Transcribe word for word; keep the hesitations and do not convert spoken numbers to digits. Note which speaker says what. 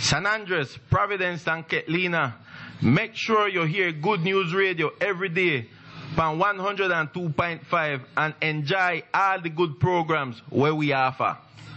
Speaker 1: San Andres, Providence and Ketlina, make sure you hear Good News Radio every day from one oh two point five and enjoy all the good programs where we offer.